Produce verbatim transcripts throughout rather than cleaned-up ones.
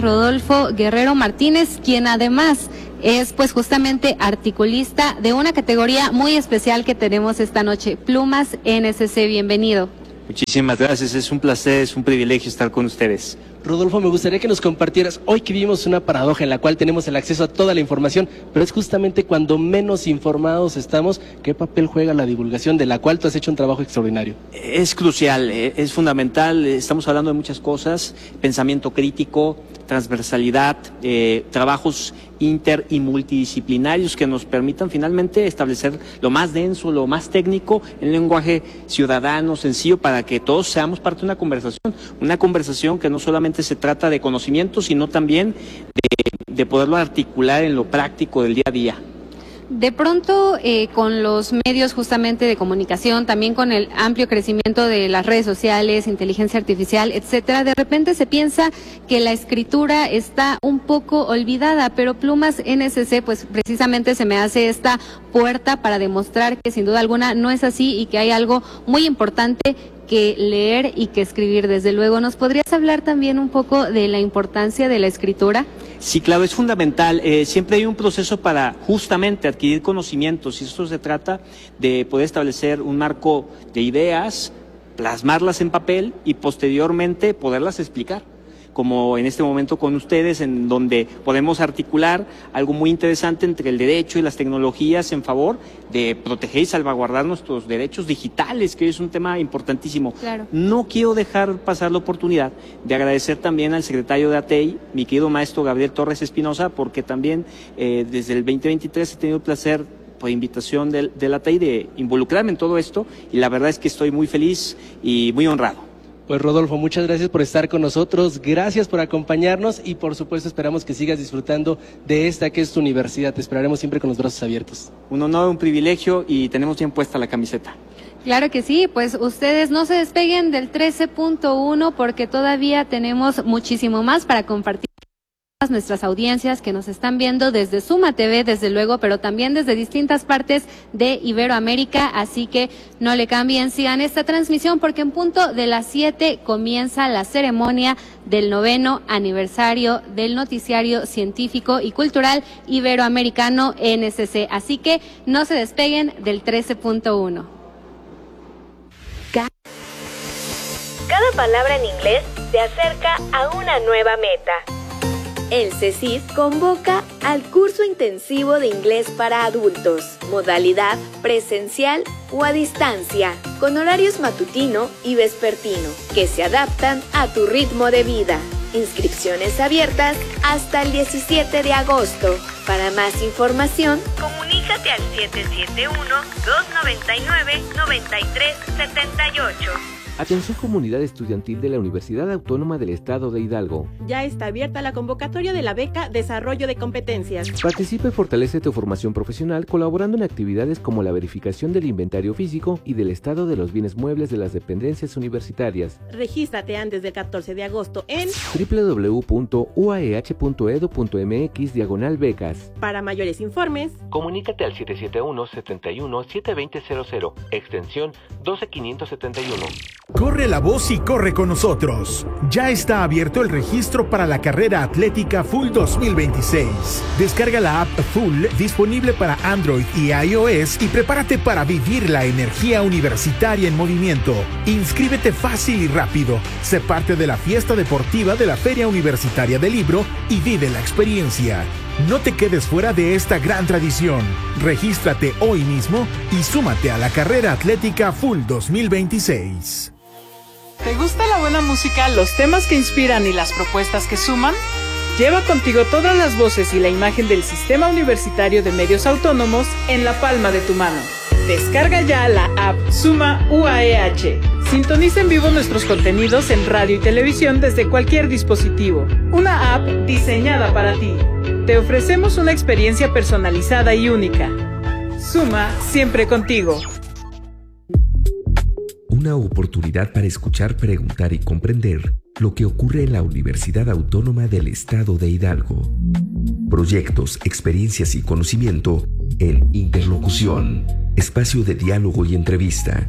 Rodolfo Guerrero Martínez, quien además es pues justamente articulista de una categoría muy especial que tenemos esta noche, Plumas N S C. Bienvenido. Muchísimas gracias, es un placer, es un privilegio estar con ustedes. Rodolfo, me gustaría que nos compartieras, hoy que vivimos una paradoja en la cual tenemos el acceso a toda la información, pero es justamente cuando menos informados estamos, ¿qué papel juega la divulgación, de la cual tú has hecho un trabajo extraordinario? Es crucial, es fundamental, estamos hablando de muchas cosas, pensamiento crítico, transversalidad, eh, trabajos inter y multidisciplinarios que nos permitan finalmente establecer lo más denso, lo más técnico, en lenguaje ciudadano, sencillo, para que todos seamos parte de una conversación, una conversación que no solamente se trata de conocimiento, sino también de, de poderlo articular en lo práctico del día a día. De pronto, eh, con los medios justamente de comunicación, también con el amplio crecimiento de las redes sociales, inteligencia artificial, etcétera, de repente se piensa que la escritura está un poco olvidada, pero Plumas N S C, pues precisamente se me hace esta puerta para demostrar que sin duda alguna no es así y que hay algo muy importante que leer y que escribir. Desde luego, ¿nos podrías hablar también un poco de la importancia de la escritura? Sí, claro, es fundamental. Eh, siempre hay un proceso para justamente adquirir conocimientos, y esto se trata de poder establecer un marco de ideas, plasmarlas en papel y posteriormente poderlas explicar, como en este momento con ustedes, en donde podemos articular algo muy interesante entre el derecho y las tecnologías en favor de proteger y salvaguardar nuestros derechos digitales, que es un tema importantísimo. Claro. No quiero dejar pasar la oportunidad de agradecer también al secretario de A T E I, mi querido maestro Gabriel Torres Espinosa, porque también eh, desde el veinte veintitrés he tenido el placer, por invitación del, del A T E I, de involucrarme en todo esto, y la verdad es que estoy muy feliz y muy honrado. Pues Rodolfo, muchas gracias por estar con nosotros, gracias por acompañarnos y por supuesto esperamos que sigas disfrutando de esta que es tu universidad. Te esperaremos siempre con los brazos abiertos. Un honor, un privilegio y tenemos bien puesta la camiseta. Claro que sí, pues ustedes no se despeguen del trece punto uno porque todavía tenemos muchísimo más para compartir nuestras audiencias que nos están viendo desde Suma T V, desde luego, pero también desde distintas partes de Iberoamérica, así que no le cambien, sigan esta transmisión porque en punto de las siete comienza la ceremonia del noveno aniversario del noticiario científico y cultural iberoamericano N S C, así que no se despeguen del trece punto uno. Cada palabra en inglés te acerca a una nueva meta. El CECID convoca al curso intensivo de inglés para adultos, modalidad presencial o a distancia, con horarios matutino y vespertino, que se adaptan a tu ritmo de vida. Inscripciones abiertas hasta el diecisiete de agosto. Para más información, comunícate al siete siete uno, dos nueve nueve, nueve tres siete ocho. Atención comunidad estudiantil de la Universidad Autónoma del Estado de Hidalgo. Ya está abierta la convocatoria de la beca Desarrollo de Competencias. Participa y fortalece tu formación profesional colaborando en actividades como la verificación del inventario físico y del estado de los bienes muebles de las dependencias universitarias. Regístrate antes del catorce de agosto en doble u doble u doble u punto u a e hache punto e d u punto m x diagonal becas. Para mayores informes, comunícate al siete siete uno, siete uno, siete dos cero cero, cero, extensión doce quinientos setenta y uno. Corre la voz y corre con nosotros. Ya está abierto el registro para la carrera atlética Full dos mil veintiséis. Descarga la app Full disponible para Android y iOS y prepárate para vivir la energía universitaria en movimiento. Inscríbete fácil y rápido. Sé parte de la fiesta deportiva de la Feria Universitaria del Libro y vive la experiencia. No te quedes fuera de esta gran tradición. Regístrate hoy mismo y súmate a la carrera atlética Full dos mil veintiséis. ¿Te gusta la buena música, los temas que inspiran y las propuestas que suman? Lleva contigo todas las voces y la imagen del Sistema Universitario de Medios Autónomos en la palma de tu mano. Descarga ya la app Suma U A E H. Sintoniza en vivo nuestros contenidos en radio y televisión desde cualquier dispositivo. Una app diseñada para ti. Te ofrecemos una experiencia personalizada y única. Suma siempre contigo. Una oportunidad para escuchar, preguntar y comprender lo que ocurre en la Universidad Autónoma del Estado de Hidalgo. Proyectos, experiencias y conocimiento en Interlocución, espacio de diálogo y entrevista.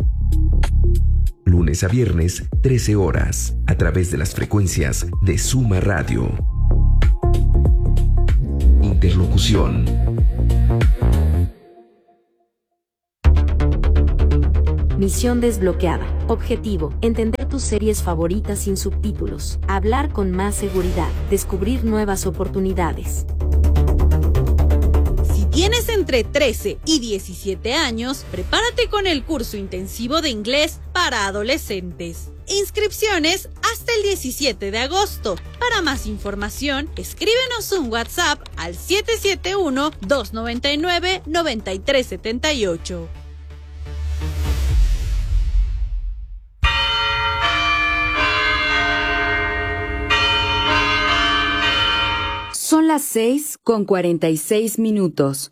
Lunes a viernes, trece horas, a través de las frecuencias de Suma Radio. interlocución. Misión desbloqueada. Objetivo: entender tus series favoritas sin subtítulos, hablar con más seguridad, descubrir nuevas oportunidades. Si tienes entre trece y diecisiete años, prepárate con el curso intensivo de inglés para adolescentes. Inscripciones hasta el diecisiete de agosto. Para más información, escríbenos un WhatsApp al siete siete uno, dos nueve nueve, nueve tres siete ocho. Son las seis con cuarenta y seis minutos.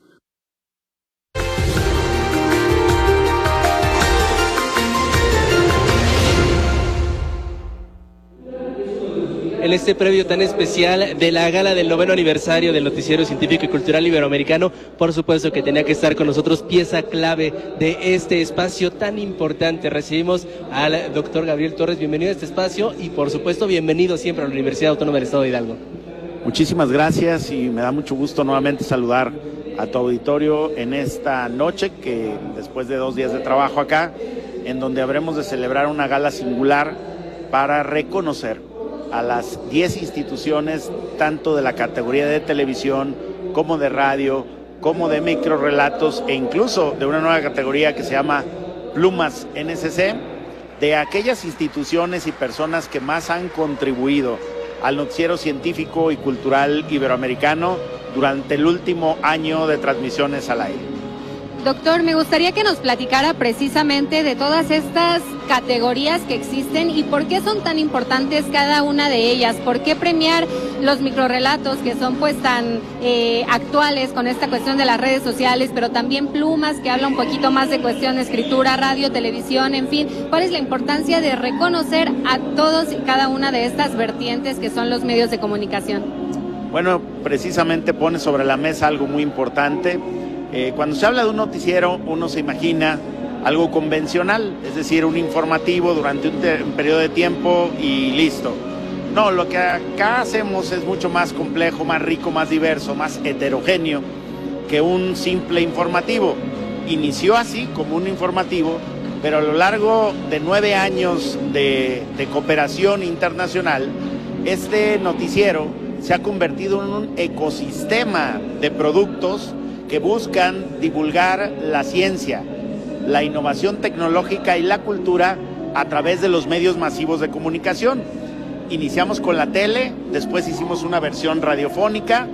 En este previo tan especial de la gala del noveno aniversario del Noticiero Científico y Cultural Iberoamericano, por supuesto que tenía que estar con nosotros pieza clave de este espacio tan importante. Recibimos al doctor Gabriel Torres, bienvenido a este espacio y por supuesto bienvenido siempre a la Universidad Autónoma del Estado de Hidalgo. Muchísimas gracias y me da mucho gusto nuevamente saludar a tu auditorio en esta noche que después de dos días de trabajo acá, en donde habremos de celebrar una gala singular para reconocer a las diez instituciones, tanto de la categoría de televisión como de radio, como de microrrelatos e incluso de una nueva categoría que se llama Plumas N S C, de aquellas instituciones y personas que más han contribuido al noticiero científico y cultural iberoamericano durante el último año de transmisiones al aire. Doctor, me gustaría que nos platicara precisamente de todas estas categorías que existen y por qué son tan importantes cada una de ellas. ¿Por qué premiar los microrrelatos que son pues tan eh, actuales con esta cuestión de las redes sociales, pero también Plumas que habla un poquito más de cuestión de escritura, radio, televisión, en fin? ¿Cuál es la importancia de reconocer a todos y cada una de estas vertientes que son los medios de comunicación? Bueno, precisamente pone sobre la mesa algo muy importante. Eh, cuando se habla de un noticiero, uno se imagina algo convencional, es decir, un informativo durante un, te- un periodo de tiempo y listo. No, lo que acá hacemos es mucho más complejo, más rico, más diverso, más heterogéneo que un simple informativo. Inició así como un informativo, pero a lo largo de nueve años de, de cooperación internacional, este noticiero se ha convertido en un ecosistema de productos que buscan divulgar la ciencia, la innovación tecnológica y la cultura a través de los medios masivos de comunicación. Iniciamos con la tele, después hicimos una versión radiofónica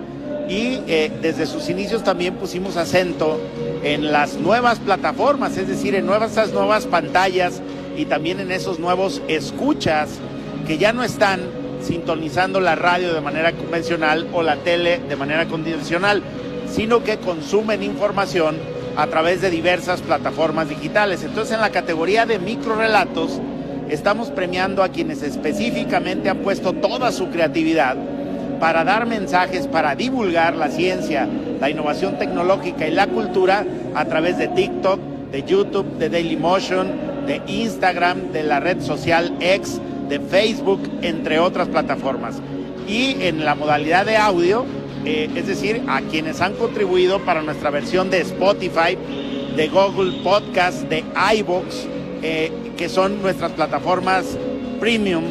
y eh, desde sus inicios también pusimos acento en las nuevas plataformas, es decir, en nuevas, esas nuevas pantallas y también en esos nuevos escuchas que ya no están sintonizando la radio de manera convencional o la tele de manera convencional, sino que consumen información a través de diversas plataformas digitales. Entonces, en la categoría de microrrelatos, estamos premiando a quienes específicamente han puesto toda su creatividad para dar mensajes, para divulgar la ciencia, la innovación tecnológica y la cultura a través de TikTok, de YouTube, de Dailymotion, de Instagram, de la red social X, de Facebook, entre otras plataformas. Y en la modalidad de audio, Eh, es decir, a quienes han contribuido para nuestra versión de Spotify, de Google Podcast, de iVoox, eh, que son nuestras plataformas premium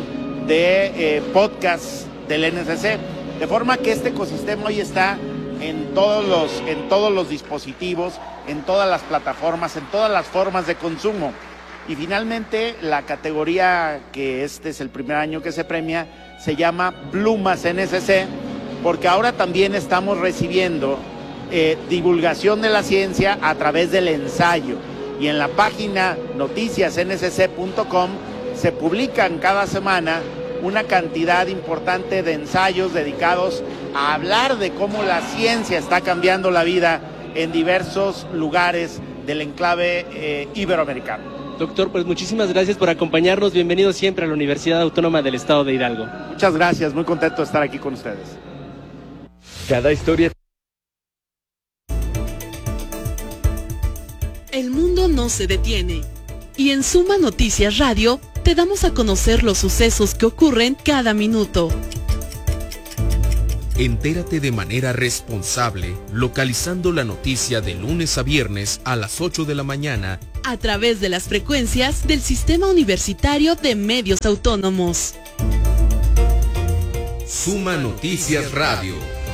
de eh, podcast del N S C. De forma que este ecosistema hoy está en todos los, en todos los dispositivos, en todas las plataformas, en todas las formas de consumo. Y finalmente, la categoría que este es el primer año que se premia, se llama Plumas N S C, porque ahora también estamos recibiendo eh, divulgación de la ciencia a través del ensayo. Y en la página noticias n s c punto com se publican cada semana una cantidad importante de ensayos dedicados a hablar de cómo la ciencia está cambiando la vida en diversos lugares del enclave eh, iberoamericano. Doctor, pues muchísimas gracias por acompañarnos. Bienvenido siempre a la Universidad Autónoma del Estado de Hidalgo. Muchas gracias, muy contento de estar aquí con ustedes. Cada historia. El mundo no se detiene. Y en Suma Noticias Radio te damos a conocer los sucesos que ocurren cada minuto. Entérate de manera responsable, localizando la noticia de lunes a viernes a las ocho de la mañana a través de las frecuencias del Sistema Universitario de Medios Autónomos. Suma Noticias Radio.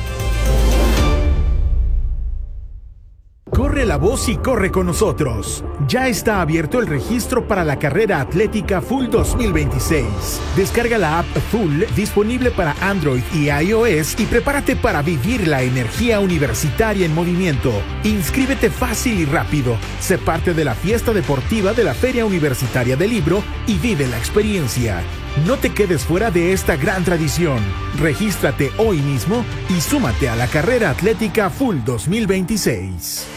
Corre la voz y corre con nosotros. Ya está abierto el registro para la carrera atlética Full dos mil veintiséis. Descarga la app Full disponible para Android y iOS y prepárate para vivir la energía universitaria en movimiento. Inscríbete fácil y rápido. Sé parte de la fiesta deportiva de la Feria Universitaria del Libro y vive la experiencia. No te quedes fuera de esta gran tradición. Regístrate hoy mismo y súmate a la carrera atlética Full dos mil veintiséis.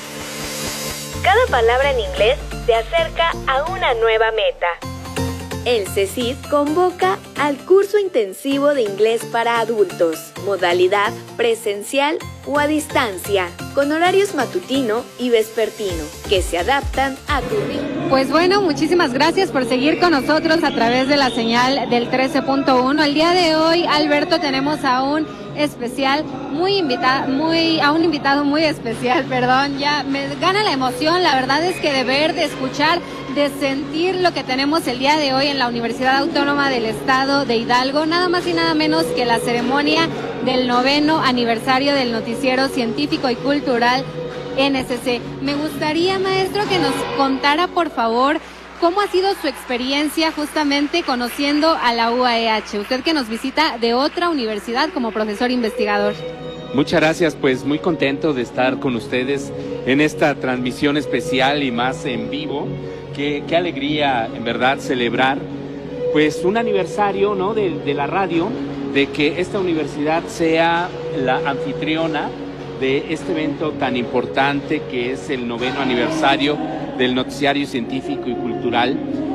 Cada palabra en inglés te acerca a una nueva meta. El CECID convoca al curso intensivo de inglés para adultos, modalidad presencial o a distancia, con horarios matutino y vespertino, que se adaptan a tu ritmo. Pues bueno, muchísimas gracias por seguir con nosotros a través de la señal del trece punto uno. El día de hoy, Alberto, tenemos a un especial, muy invitado, muy, a un invitado muy especial, perdón, ya me gana la emoción, la verdad es que de ver, de escuchar, de sentir lo que tenemos el día de hoy en la Universidad Autónoma del Estado de Hidalgo, nada más y nada menos que la ceremonia del noveno aniversario del noticiero científico y cultural N S C. Me gustaría, maestro, que nos contara, por favor, ¿cómo ha sido su experiencia justamente conociendo a la U A E H? Usted que nos visita de otra universidad como profesor investigador. Muchas gracias, pues muy contento de estar con ustedes en esta transmisión especial y más en vivo. Qué, qué alegría, en verdad, celebrar pues un aniversario, ¿no?, de, de la radio, de que esta universidad sea la anfitriona de este evento tan importante que es el noveno aniversario del noticiario científico y cultural.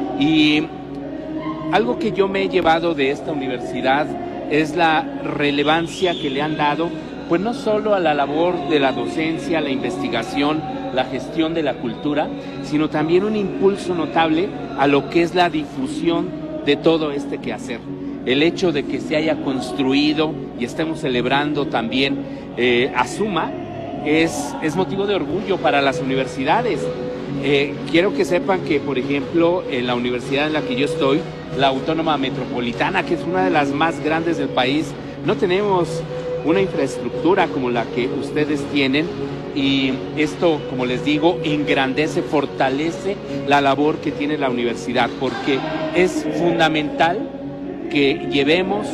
Y algo que yo me he llevado de esta universidad es la relevancia que le han dado, pues no solo a la labor de la docencia, la investigación, la gestión de la cultura, sino también un impulso notable a lo que es la difusión de todo este quehacer. El hecho de que se haya construido y estemos celebrando también eh, a Suma es, es motivo de orgullo para las universidades. Eh, quiero que sepan que, por ejemplo, en la universidad en la que yo estoy, la Autónoma Metropolitana, que es una de las más grandes del país, no tenemos una infraestructura como la que ustedes tienen, y esto, como les digo, engrandece, fortalece la labor que tiene la universidad, porque es fundamental que llevemos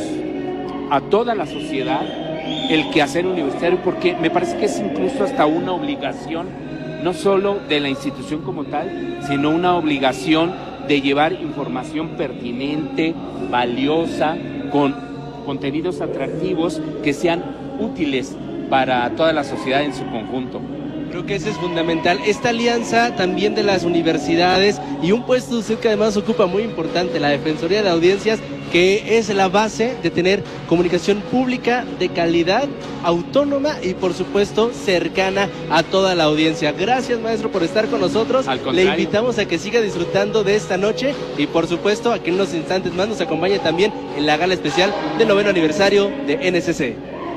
a toda la sociedad el quehacer universitario, porque me parece que es incluso hasta una obligación, no solo de la institución como tal, sino una obligación de llevar información pertinente, valiosa, con contenidos atractivos que sean útiles para toda la sociedad en su conjunto. Creo que eso es fundamental, esta alianza también de las universidades y un puesto usted que además ocupa muy importante, la Defensoría de Audiencias, que es la base de tener comunicación pública de calidad, autónoma y por supuesto cercana a toda la audiencia. Gracias, maestro, por estar con nosotros. Al contrario. Le invitamos a que siga disfrutando de esta noche y por supuesto a que en unos instantes más nos acompañe también en la gala especial del noveno aniversario de N S C.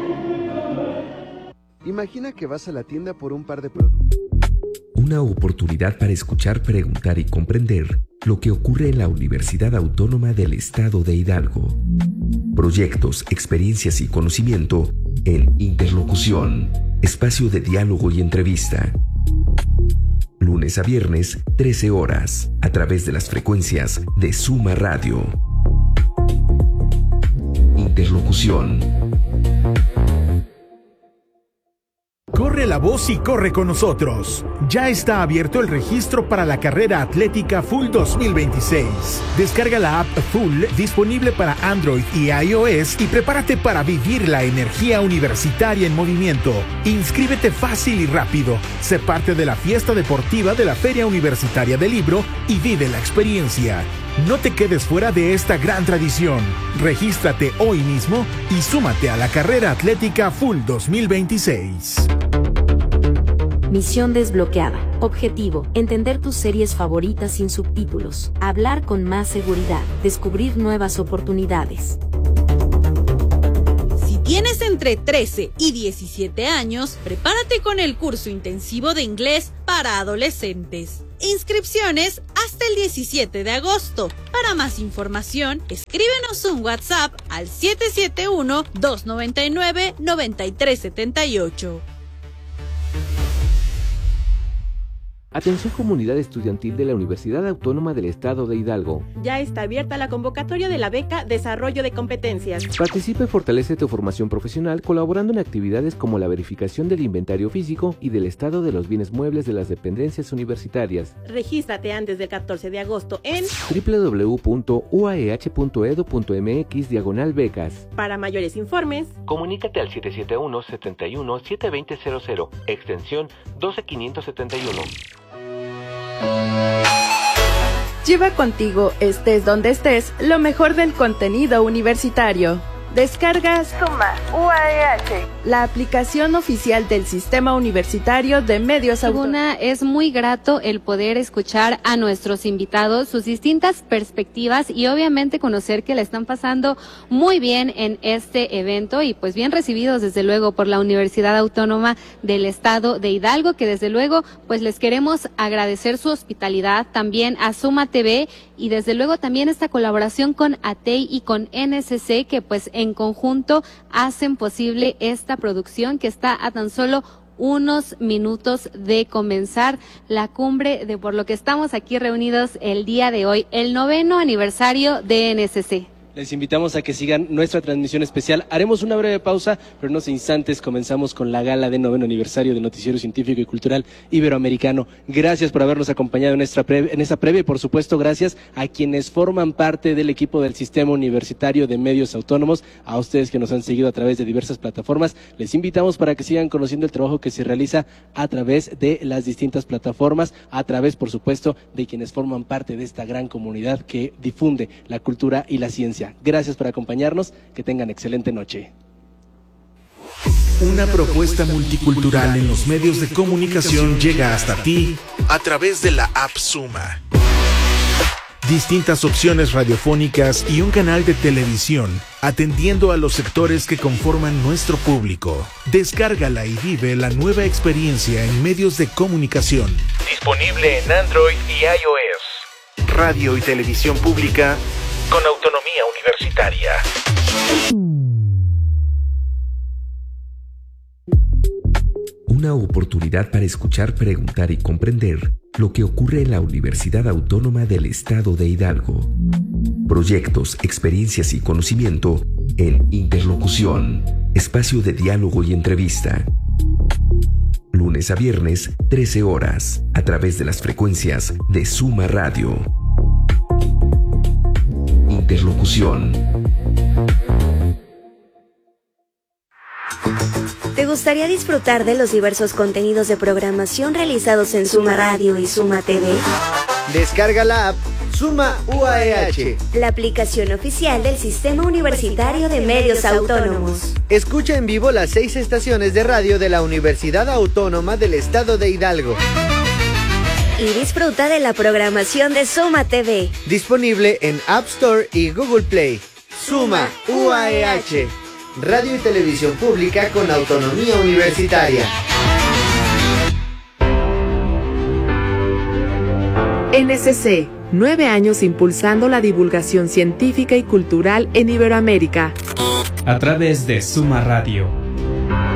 Imagina que vas a la tienda por un par de productos. Una oportunidad para escuchar, preguntar y comprender lo que ocurre en la Universidad Autónoma del Estado de Hidalgo. Proyectos, experiencias y conocimiento en Interlocución, espacio de diálogo y entrevista. Lunes a viernes, trece horas, a través de las frecuencias de Suma Radio. Interlocución. Corre la voz y corre con nosotros. Ya está abierto el registro para la carrera atlética Full dos mil veintiséis. Descarga la app Full disponible para Android y iOS y prepárate para vivir la energía universitaria en movimiento. Inscríbete fácil y rápido. Sé parte de la fiesta deportiva de la Feria Universitaria del Libro y vive la experiencia. No te quedes fuera de esta gran tradición. Regístrate hoy mismo y súmate a la carrera atlética Full dos mil veintiséis. Misión desbloqueada. Objetivo: entender tus series favoritas sin subtítulos. Hablar con más seguridad. Descubrir nuevas oportunidades. Si tienes Tienes entre trece y diecisiete años, prepárate con el curso intensivo de inglés para adolescentes. Inscripciones hasta el diecisiete de agosto. Para más información, escríbenos un WhatsApp al siete siete uno, dos nueve nueve, nueve tres siete ocho. Atención comunidad estudiantil de la Universidad Autónoma del Estado de Hidalgo. Ya está abierta la convocatoria de la beca Desarrollo de Competencias. Participa y fortalece tu formación profesional colaborando en actividades como la verificación del inventario físico y del estado de los bienes muebles de las dependencias universitarias. Regístrate antes del catorce de agosto en doble u doble u doble u punto u a e hache punto e d u punto m x diagonal becas. Para mayores informes, comunícate al siete siete uno, siete uno, siete dos cero cero cero, extensión doce quinientos setenta y uno. Lleva contigo, estés donde estés, lo mejor del contenido universitario. Descargas Suma U A E H, la aplicación oficial del Sistema Universitario de Medios Autónomos. Es muy grato el poder escuchar a nuestros invitados, sus distintas perspectivas y obviamente conocer que la están pasando muy bien en este evento y pues bien recibidos desde luego por la Universidad Autónoma del Estado de Hidalgo, que desde luego pues les queremos agradecer su hospitalidad, también a Suma T V y desde luego también esta colaboración con A T E I y con N S C, que pues en conjunto hacen posible esta producción que está a tan solo unos minutos de comenzar la cumbre de por lo que estamos aquí reunidos el día de hoy, el noveno aniversario de N S C. Les invitamos a que sigan nuestra transmisión especial. Haremos una breve pausa, pero en unos instantes comenzamos con la gala de noveno aniversario del Noticiero Científico y Cultural Iberoamericano. Gracias por habernos acompañado en esta previa, en esta previa y por supuesto gracias a quienes forman parte del equipo del Sistema Universitario de Medios Autónomos, a ustedes que nos han seguido a través de diversas plataformas. Les invitamos para que sigan conociendo el trabajo que se realiza a través de las distintas plataformas, a través por supuesto de quienes forman parte de esta gran comunidad que difunde la cultura y la ciencia. Gracias por acompañarnos, que tengan excelente noche. Una propuesta multicultural en los medios de comunicación llega hasta ti a través de la app Suma. Distintas opciones radiofónicas y un canal de televisión, atendiendo a los sectores que conforman nuestro público. Descárgala y vive la nueva experiencia en medios de comunicación. Disponible en Android y iOS. Radio y televisión pública con autonomía universitaria. Una oportunidad para escuchar, preguntar y comprender lo que ocurre en la Universidad Autónoma del Estado de Hidalgo. Proyectos, experiencias y conocimiento en Interlocución, espacio de diálogo y entrevista. Lunes a viernes, trece horas, a través de las frecuencias de Suma Radio. Interlocución. ¿Te gustaría disfrutar de los diversos contenidos de programación realizados en Suma Radio y Suma T V? Descarga la app Suma U A E H, la aplicación oficial del Sistema Universitario de Medios Autónomos. Escucha en vivo las seis estaciones de radio de la Universidad Autónoma del Estado de Hidalgo. Y disfruta de la programación de Suma T V. Disponible en App Store y Google Play. Suma U A E H, radio y televisión pública con autonomía universitaria. N S C, nueve años impulsando la divulgación científica y cultural en Iberoamérica. A través de Suma Radio.